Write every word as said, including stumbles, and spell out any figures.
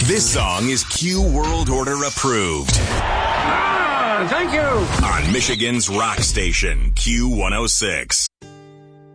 This song is Q World Order approved. Ah, thank you. On Michigan's rock station, Q one oh six.